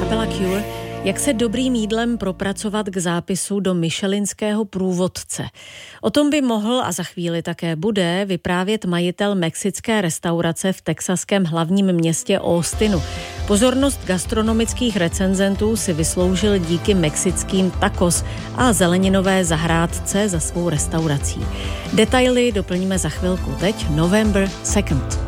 kapela Cure. Jak se dobrým jídlem propracovat k zápisu do michelinského průvodce? O tom by mohl a za chvíli také bude vyprávět majitel mexické restaurace v texaském hlavním městě Austinu. Pozornost gastronomických recenzentů si vysloužil díky mexickým tacos a zeleninové zahrádce za svou restaurací. Detaily doplníme za chvilku. Teď November 2nd.